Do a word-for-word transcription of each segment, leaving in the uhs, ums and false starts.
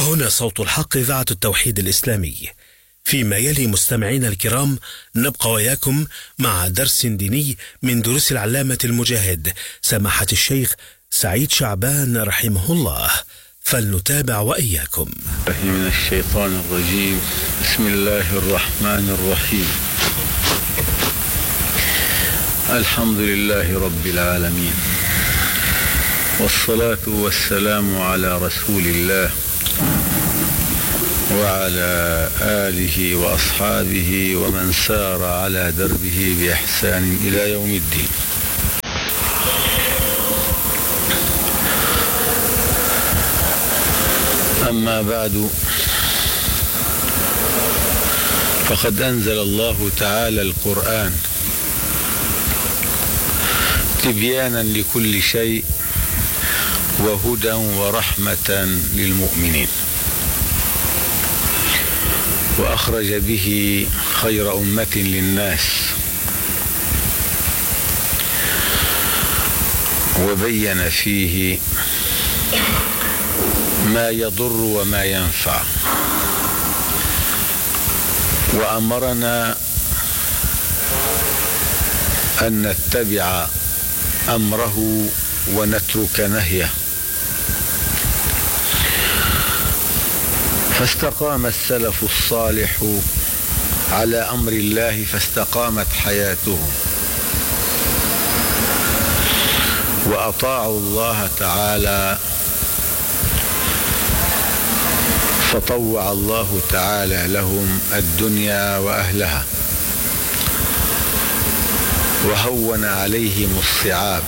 وهنا صوت الحق إذاعة التوحيد الإسلامي. فيما يلي مستمعينا الكرام نبقى وياكم مع درس ديني من دروس العلامة المجاهد سماحة الشيخ سعيد شعبان رحمه الله، فلنتابع وإياكم. من الشيطان الرجيم. بسم الله الرحمن الرحيم. الحمد لله رب العالمين، والصلاة والسلام على رسول الله وعلى آله وأصحابه ومن سار على دربه بإحسان إلى يوم الدين. أما بعد، فقد أنزل الله تعالى القرآن تبيانا لكل شيء وهدى ورحمة للمؤمنين، وأخرج به خير أمة للناس، وبين فيه ما يضر وما ينفع، وأمرنا أن نتبع أمره ونترك نهيه، فاستقام السلف الصالح على أمر الله فاستقامت حياتهم، وأطاعوا الله تعالى فطوع الله تعالى لهم الدنيا وأهلها، وهون عليهم الصعاب،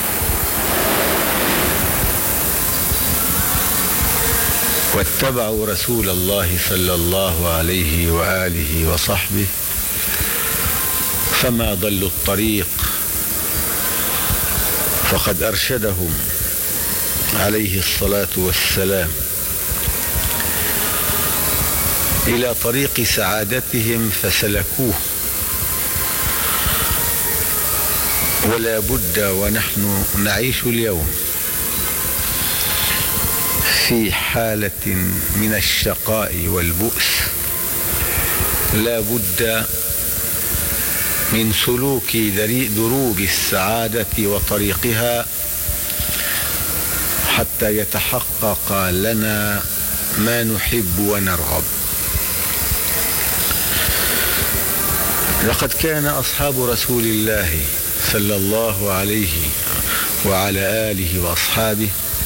واتبعوا رسول الله صلى الله عليه وآله وصحبه فما ضلوا الطريق، فقد أرشدهم عليه الصلاة والسلام إلى طريق سعادتهم فسلكوه. ولا بد ونحن نعيش اليوم في حالة من الشقاء والبؤس لا بد من سلوك دروب السعادة وطريقها حتى يتحقق لنا ما نحب ونرغب. لقد كان أصحاب رسول الله صلى الله عليه وعلى آله وأصحابه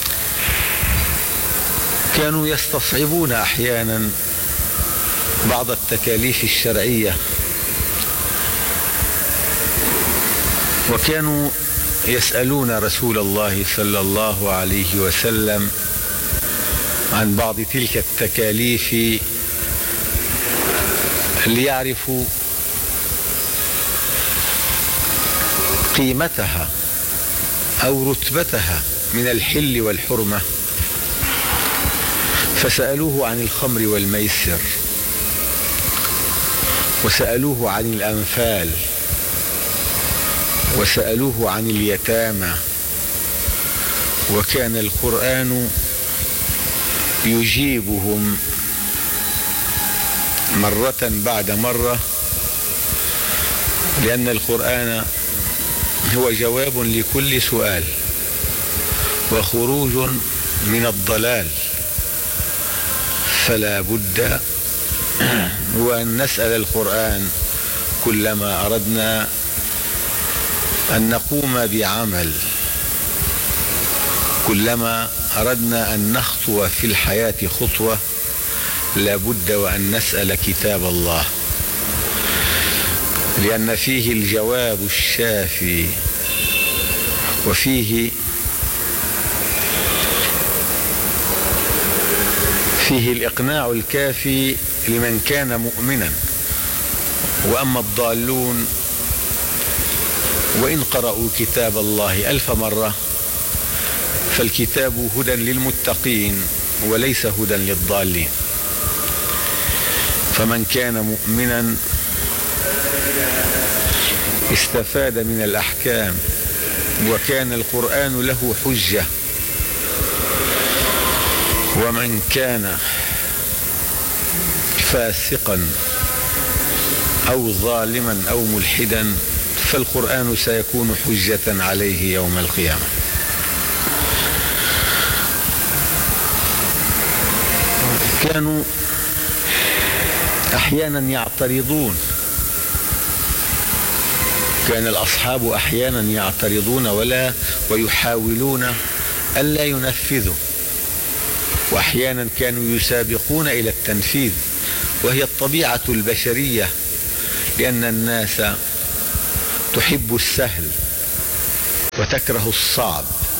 كانوا يستصعبون أحيانا بعض التكاليف الشرعية، وكانوا يسألون رسول الله صلى الله عليه وسلم عن بعض تلك التكاليف ليعرفوا قيمتها أو رتبتها من الحل والحرمة، فسألوه عن الخمر والميسر، وسألوه عن الأنفال، وسألوه عن اليتامى، وكان القرآن يجيبهم مرة بعد مرة، لأن القرآن هو جواب لكل سؤال وخروج من الضلال، فلا بد وأن نسأل القرآن كلما أردنا أن نقوم بعمل، كلما أردنا أن نخطو في الحياة خطوة لا بد وأن نسأل كتاب الله، لأن فيه الجواب الشافي، وفيه فيه الإقناع الكافي لمن كان مؤمنا. وأما الضالون وإن قرأوا كتاب الله ألف مرة فالكتاب هدى للمتقين وليس هدى للضالين. فمن كان مؤمنا استفاد من الأحكام، وكان القرآن له حجة، ومن كان فاسقا أو ظالما أو ملحدا فالقرآن سيكون حجة عليه يوم القيامة. كانوا أحيانا يعترضون كان الأصحاب أحيانا يعترضون ولا ويحاولون ألا ينفذوا، وأحيانا كانوا يسابقون إلى التنفيذ، وهي الطبيعة البشرية، لأن الناس تحب السهل وتكره الصعب.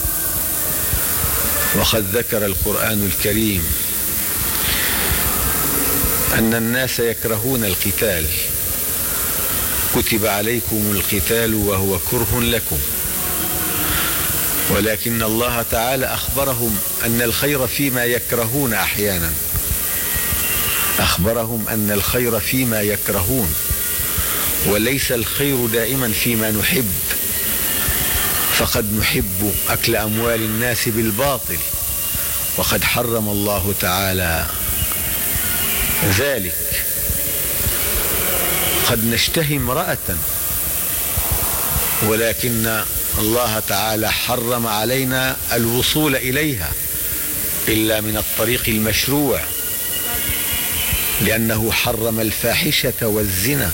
وقد ذكر القرآن الكريم أن الناس يكرهون القتال، كتب عليكم القتال وهو كره لكم، ولكن الله تعالى أخبرهم أن الخير فيما يكرهون أحيانا، أخبرهم أن الخير فيما يكرهون، وليس الخير دائما فيما نحب، فقد نحب أكل أموال الناس بالباطل، وقد حرم الله تعالى ذلك. قد نشتهي امرأة ولكن الله تعالى حرم علينا الوصول إليها إلا من الطريق المشروع، لأنه حرم الفاحشة والزنا.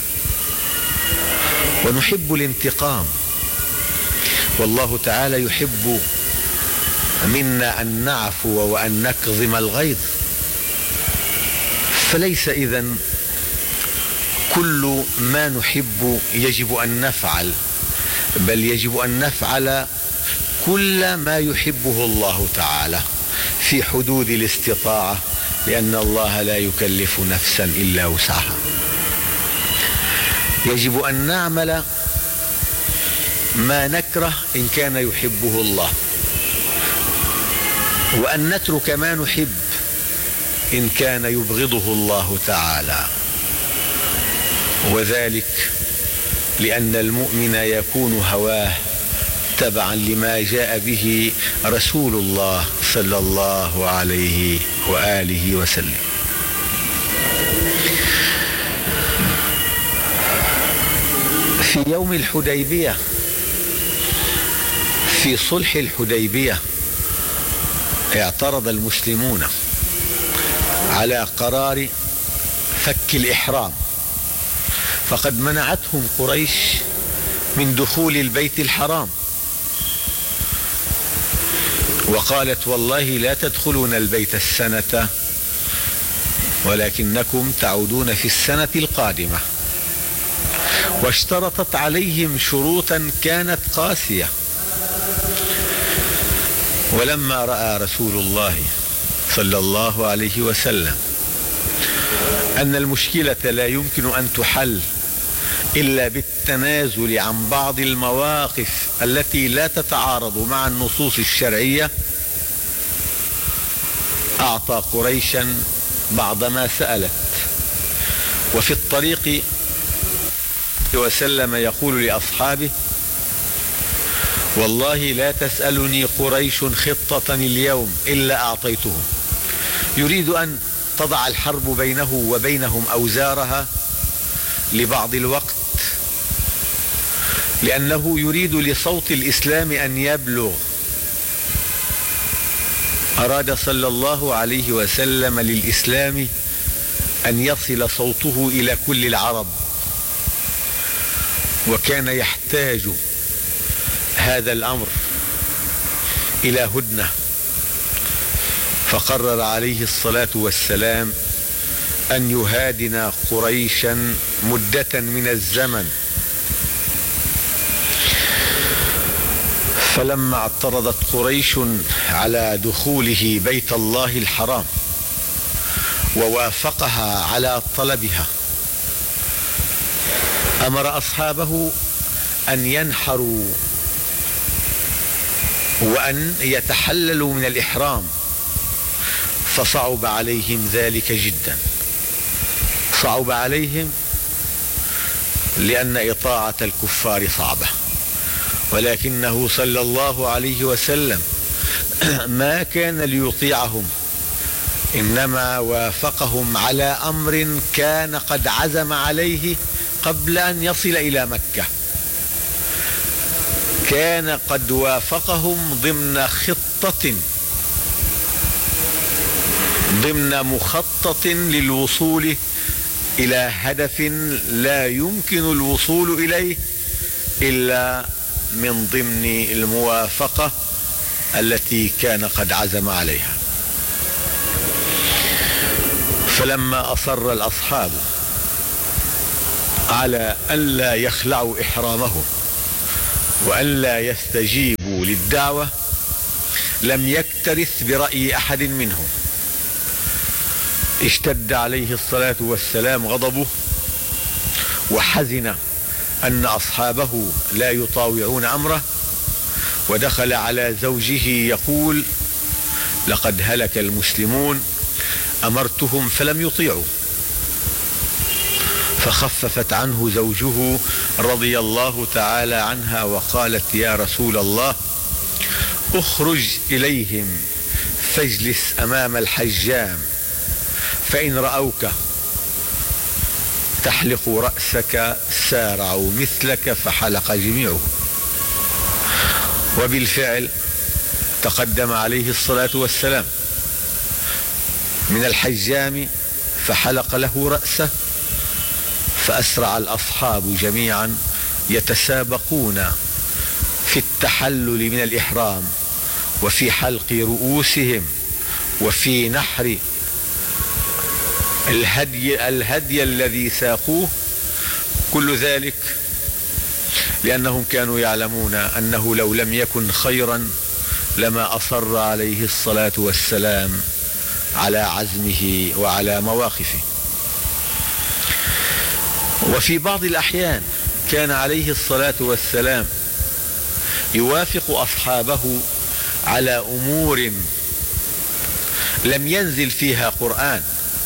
ونحب الانتقام، والله تعالى يحب منا أن نعفو وأن نكظم الغيظ. فليس إذن كل ما نحب يجب أن نفعل، بل يجب أن نفعل كل ما يحبه الله تعالى في حدود الاستطاعة، لأن الله لا يكلف نفسا إلا وسعها. يجب أن نعمل ما نكره إن كان يحبه الله، وأن نترك ما نحب إن كان يبغضه الله تعالى، وذلك لأن المؤمن يكون هواه تبعا لما جاء به رسول الله صلى الله عليه وآله وسلم. في يوم الحديبية، في صلح الحديبية، اعترض المسلمون على قرار فك الإحرام، فقد منعتهم قريش من دخول البيت الحرام، وقالت والله لا تدخلون البيت السنة ولكنكم تعودون في السنة القادمة، واشترطت عليهم شروطا كانت قاسية. ولما رأى رسول الله صلى الله عليه وسلم أن المشكلة لا يمكن أن تحل إلا بالتنازل عن بعض المواقف التي لا تتعارض مع النصوص الشرعية، أعطى قريشا بعض ما سألت. وفي الطريق وسلم يقول لأصحابه والله لا تسألني قريش خطة اليوم إلا أعطيتهم. يريد أن تضع الحرب بينه وبينهم أوزارها لبعض الوقت، لأنه يريد لصوت الإسلام أن يبلغ. أراد صلى الله عليه وسلم للإسلام أن يصل صوته إلى كل العرب، وكان يحتاج هذا الأمر إلى هدنة، فقرر عليه الصلاة والسلام أن يهادن قريشا مدة من الزمن. فلما اعترضت قريش على دخوله بيت الله الحرام ووافقها على طلبها، أمر أصحابه أن ينحروا وأن يتحللوا من الإحرام، فصعب عليهم ذلك جدا. صعب عليهم لأن إطاعة الكفار صعبة، ولكنه صلى الله عليه وسلم ما كان ليطيعهم إنما وافقهم على أمر كان قد عزم عليه قبل أن يصل إلى مكة. كان قد وافقهم ضمن خطة، ضمن مخطط للوصول إلى هدف لا يمكن الوصول إليه إلا من ضمن الموافقة التي كان قد عزم عليها. فلما أصر الأصحاب على ألا يخلعوا إحرامهم وألا يستجيبوا للدعوة لم يكترث برأي أحد منهم. اشتد عليه الصلاة والسلام غضبه وحزن أن أصحابه لا يطاوعون أمره، ودخل على زوجه يقول: لقد هلك المسلمون، أمرتهم فلم يطيعوا. فخففت عنه زوجه رضي الله تعالى عنها وقالت: يا رسول الله، اخرج إليهم فاجلس أمام الحجام، فإن رأوك تحلق رأسك سارعوا مثلك فحلق جميعه. وبالفعل تقدم عليه الصلاة والسلام من الحجام فحلق له رأسه، فأسرع الأصحاب جميعا يتسابقون في التحلل من الإحرام وفي حلق رؤوسهم وفي نحر الهدي, الهدي الذي ساقوه. كل ذلك لأنهم كانوا يعلمون أنه لو لم يكن خيرا لما أصر عليه الصلاة والسلام على عزمه وعلى مواقفه. وفي بعض الأحيان كان عليه الصلاة والسلام يوافق أصحابه على أمور لم ينزل فيها قرآن.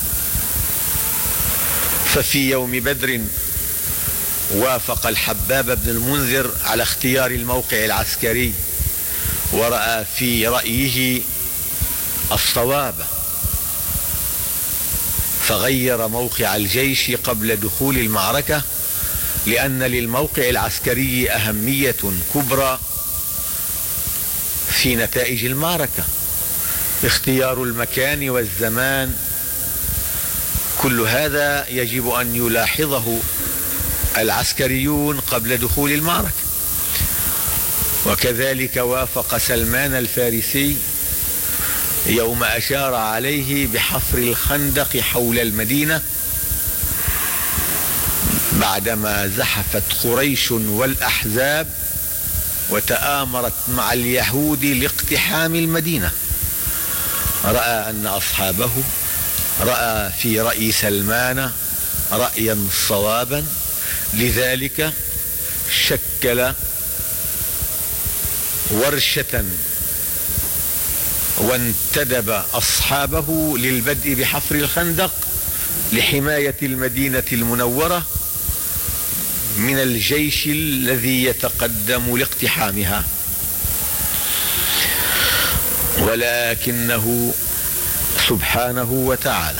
ففي يوم بدر وافق الحباب بن المنذر على اختيار الموقع العسكري، ورأى في رأيه الصواب، فغير موقع الجيش قبل دخول المعركة، لأن للموقع العسكري أهمية كبرى في نتائج المعركة. اختيار المكان والزمان كل هذا يجب أن يلاحظه العسكريون قبل دخول المعركة. وكذلك وافق سلمان الفارسي يوم أشار عليه بحفر الخندق حول المدينة بعدما زحفت قريش والأحزاب وتآمرت مع اليهود لاقتحام المدينة. رأى أن أصحابه رأى في رأي سلمان رأيا صوابا، لذلك شكل ورشة وانتدب أصحابه للبدء بحفر الخندق لحماية المدينة المنورة من الجيش الذي يتقدم لاقتحامها. ولكنه سبحانه وتعالى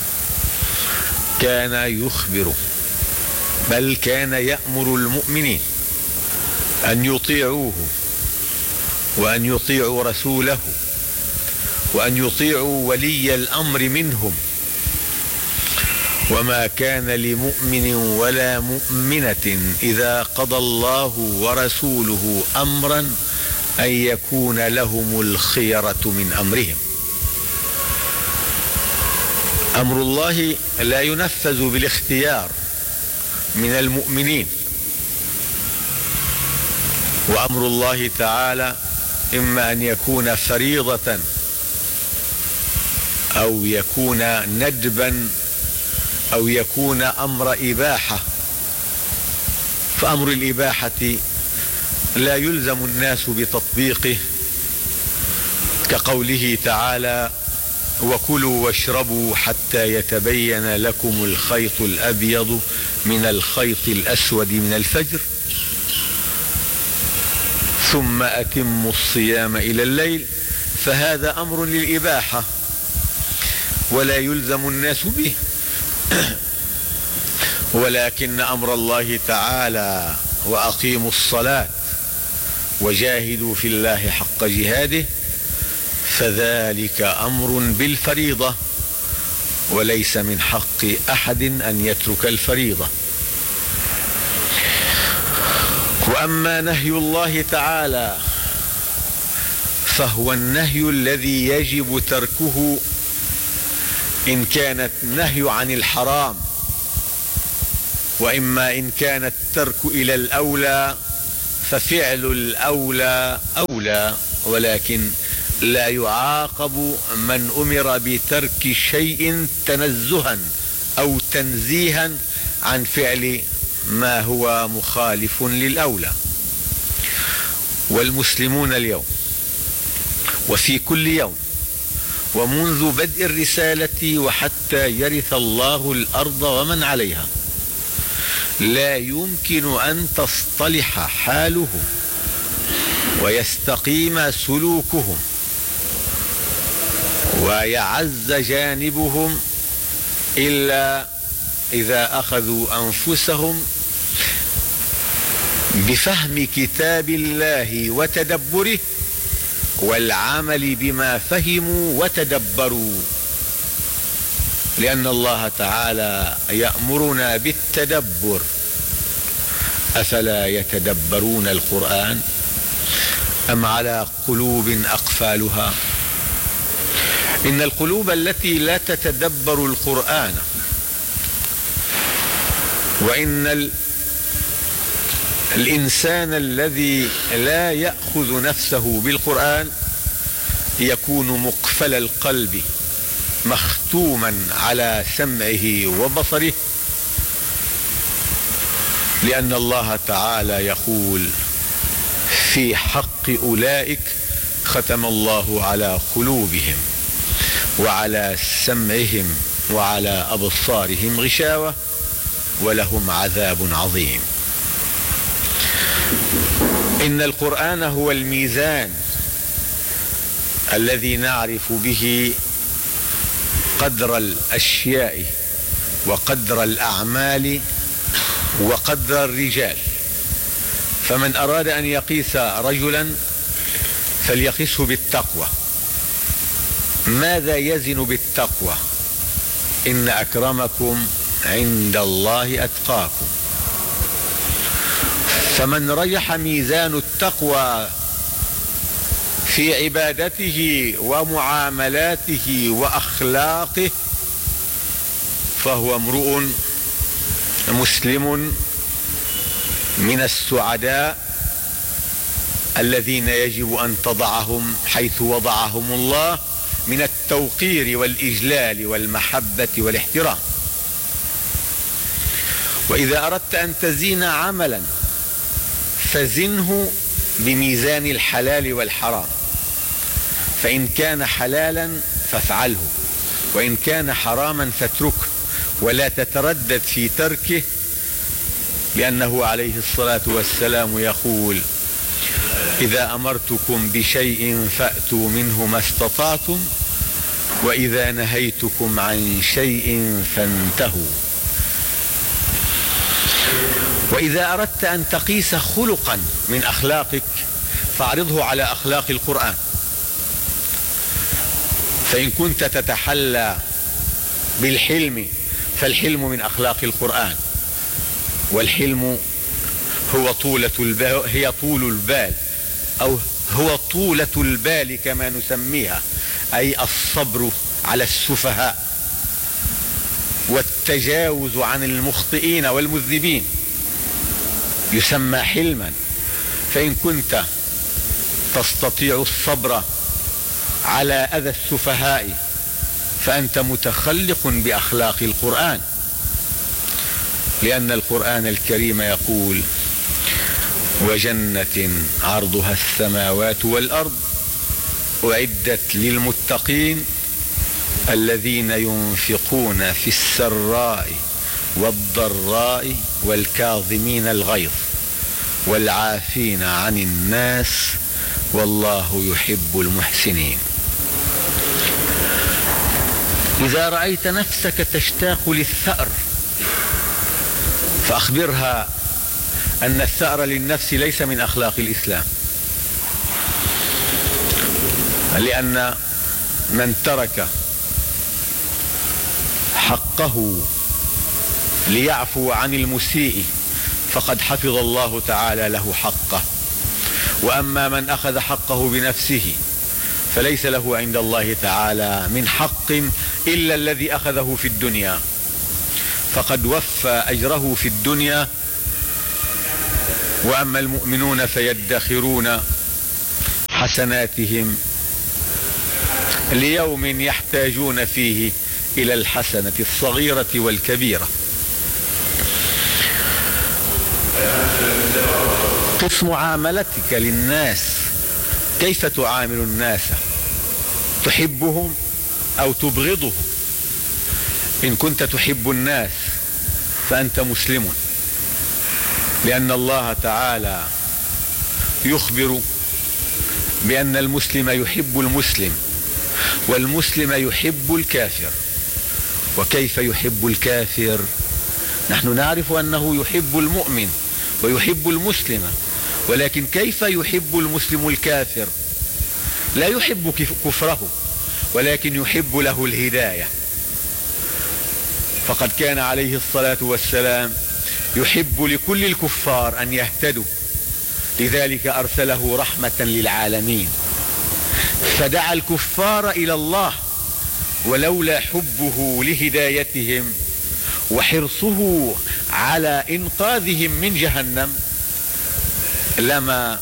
كان يخبر، بل كان يأمر المؤمنين أن يطيعوه وأن يطيعوا رسوله وأن يطيعوا ولي الأمر منهم. وما كان لمؤمن ولا مؤمنة إذا قضى الله ورسوله أمرا أن يكون لهم الخيرة من أمرهم. أمر الله لا ينفذ بالاختيار من المؤمنين، وأمر الله تعالى إما أن يكون فريضة أو يكون ندبا أو يكون أمر إباحة. فأمر الإباحة لا يلزم الناس بتطبيقه، كقوله تعالى: وكلوا واشربوا حتى يتبين لكم الخيط الأبيض من الخيط الأسود من الفجر ثم أتموا الصيام إلى الليل. فهذا أمر للإباحة. ولا يلزم الناس به، ولكن أمر الله تعالى وأقيموا الصلاة وجاهدوا في الله حق جهاده فذلك أمر بالفريضة، وليس من حق أحد أن يترك الفريضة. وأما نهي الله تعالى فهو النهي الذي يجب تركه إن كانت نهي عن الحرام، وإما إن كان الترك إلى الأولى ففعل الأولى أولى، ولكن لا يعاقب من أمر بترك شيء تنزها أو تنزيها عن فعل ما هو مخالف للأولى. والمسلمون اليوم وفي كل يوم ومنذ بدء الرسالة وحتى يرث الله الأرض ومن عليها لا يمكن أن تصطلح حالهم ويستقيم سلوكهم ويعز جانبهم إلا إذا أخذوا أنفسهم بفهم كتاب الله وتدبره والعمل بما فهموا وتدبروا، لأن الله تعالى يأمرنا بالتدبر. أفلا يتدبرون القرآن أم على قلوب أقفالها؟ إن القلوب التي لا تتدبر القرآن وإن ال... الإنسان الذي لا يأخذ نفسه بالقرآن يكون مقفل القلب مختوما على سمعه وبصره، لأن الله تعالى يقول في حق أولئك ختم الله على قلوبهم وعلى سمعهم وعلى أبصارهم غشاوة ولهم عذاب عظيم. إن القرآن هو الميزان الذي نعرف به قدر الأشياء وقدر الأعمال وقدر الرجال. فمن أراد أن يقيس رجلا فليقيسه بالتقوى. ماذا يزن بالتقوى؟ إن أكرمكم عند الله أتقاكم. فمن رجح ميزان التقوى في عبادته ومعاملاته وأخلاقه فهو امرؤ مسلم من السعداء الذين يجب أن تضعهم حيث وضعهم الله من التوقير والإجلال والمحبة والاحترام. وإذا أردت أن تزين عملا فزنه بميزان الحلال والحرام، فإن كان حلالا فافعله، وإن كان حراما فاتركه، ولا تتردد في تركه، لأنه عليه الصلاة والسلام يقول إذا أمرتكم بشيء فأتوا منه ما استطعتم، وإذا نهيتكم عن شيء فانتهوا. وإذا أردت أن تقيس خلقا من أخلاقك فاعرضه على أخلاق القرآن. فإن كنت تتحلى بالحلم فالحلم من أخلاق القرآن، والحلم هو طولة البال، هي طول البال، أو هو طولة البال كما نسميها، أي الصبر على السفهاء والتجاوز عن المخطئين والمذنبين يسمى حلما. فإن كنت تستطيع الصبر على أذى السفهاء فأنت متخلق بأخلاق القرآن، لأن القرآن الكريم يقول وجنة عرضها السماوات والأرض أعدت للمتقين الذين ينفقون في السراء والضراء والكاظمين الغيظ والعافين عن الناس والله يحب المحسنين. إذا رأيت نفسك تشتاق للثأر فأخبرها أن الثأر للنفس ليس من أخلاق الإسلام، لأن من ترك حقه ليعفو عن المسيء فقد حفظ الله تعالى له حقه، وأما من أخذ حقه بنفسه فليس له عند الله تعالى من حق إلا الذي أخذه في الدنيا، فقد وفى أجره في الدنيا. وأما المؤمنون فيدخرون حسناتهم ليوم يحتاجون فيه إلى الحسنة الصغيرة والكبيرة. قس معاملتك للناس، كيف تعامل الناس؟ تحبهم أو تبغضهم؟ إن كنت تحب الناس فأنت مسلم، لأن الله تعالى يخبر بأن المسلم يحب المسلم والمسلم يحب الكافر. وكيف يحب الكافر؟ نحن نعرف أنه يحب المؤمن ويحب المسلم، ولكن كيف يحب المسلم الكافر؟ لا يحب كفره ولكن يحب له الهداية. فقد كان عليه الصلاة والسلام يحب لكل الكفار أن يهتدوا، لذلك أرسله رحمة للعالمين، فدعا الكفار إلى الله، ولولا حبه لهدايتهم وحرصه على إنقاذهم من جهنم لما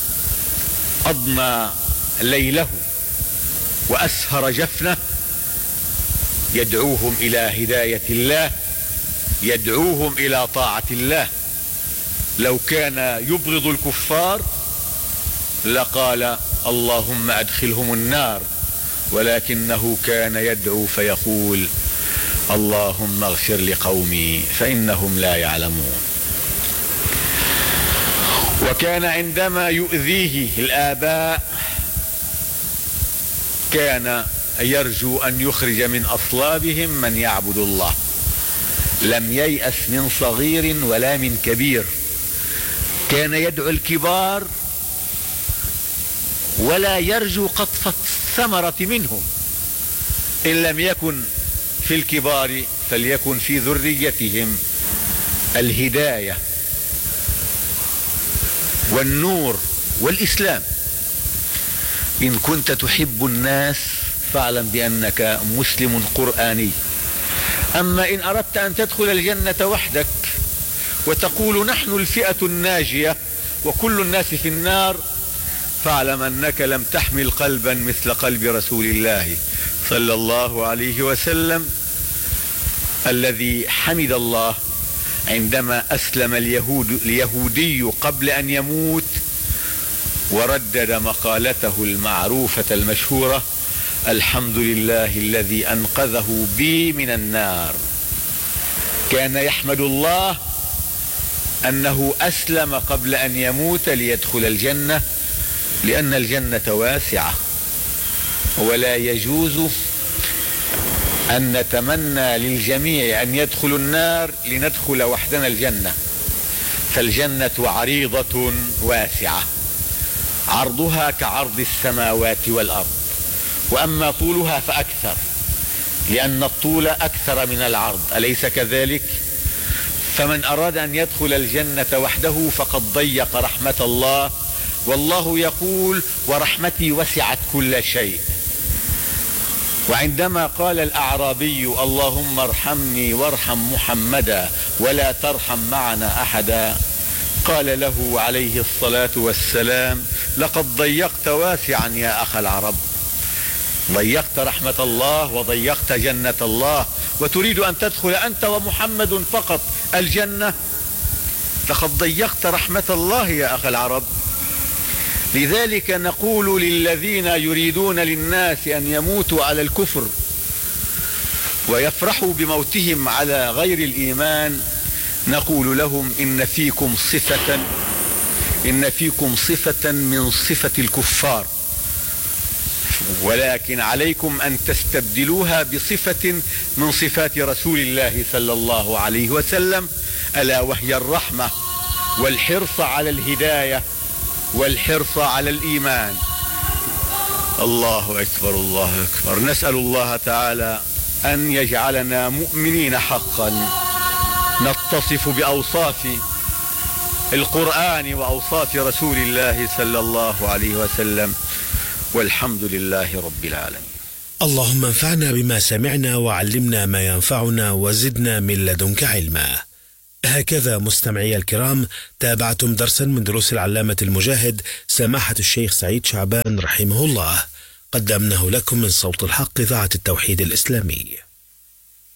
أضنى ليله وأسهر جفنه يدعوهم إلى هداية الله، يدعوهم إلى طاعة الله. لو كان يبغض الكفار لقال اللهم أدخلهم النار، ولكنه كان يدعو فيقول اللهم اغفر لقومي فإنهم لا يعلمون. وكان عندما يؤذيه الآباء كان يرجو أن يخرج من أصلابهم من يعبد الله، لم ييأس من صغير ولا من كبير. كان يدعو الكبار ولا يرجو قطف الثمرة منهم، إن لم يكن في الكبار فليكن في ذريتهم الهداية والنور والإسلام. إن كنت تحب الناس فاعلم بأنك مسلم قرآني. أما إن أردت أن تدخل الجنة وحدك وتقول نحن الفئة الناجية وكل الناس في النار، فاعلم أنك لم تحمل قلبا مثل قلب رسول الله صلى الله عليه وسلم، الذي حمد الله عندما أسلم اليهود اليهودي قبل أن يموت وردد مقالته المعروفة المشهورة: الحمد لله الذي أنقذه بي من النار. كان يحمد الله أنه أسلم قبل أن يموت ليدخل الجنة، لأن الجنة واسعة، ولا يجوز أن نتمنى للجميع أن يدخلوا النار لندخل وحدنا الجنة. فالجنة عريضة واسعة، عرضها كعرض السماوات والأرض، وأما طولها فأكثر، لأن الطول أكثر من العرض، أليس كذلك؟ فمن أراد أن يدخل الجنة وحده فقد ضيق رحمة الله، والله يقول ورحمتي وسعت كل شيء. وعندما قال الأعرابي اللهم ارحمني وارحم محمدا ولا ترحم معنا أحدا، قال له عليه الصلاة والسلام: لقد ضيقت واسعا يا أخ العرب، ضيقت رحمة الله وضيقت جنة الله، وتريد أن تدخل أنت ومحمد فقط الجنة؟ لقد ضيقت رحمة الله يا أخ العرب. لذلك نقول للذين يريدون للناس أن يموتوا على الكفر ويفرحوا بموتهم على غير الإيمان، نقول لهم إن فيكم صفة إن فيكم صفة من صفة الكفار، ولكن عليكم أن تستبدلوها بصفة من صفات رسول الله صلى الله عليه وسلم، ألا وهي الرحمة والحرص على الهداية والحرص على الإيمان. الله أكبر الله أكبر. نسأل الله تعالى أن يجعلنا مؤمنين حقا نتصف بأوصاف القرآن وأوصاف رسول الله صلى الله عليه وسلم، والحمد لله رب العالمين. اللهم انفعنا بما سمعنا وعلمنا ما ينفعنا وزدنا من لدنك علما. هكذا مستمعي الكرام تابعتم درسا من دروس العلامة المجاهد سماحة الشيخ سعيد شعبان رحمه الله، قدمناه لكم من صوت الحق إذاعة التوحيد الإسلامي.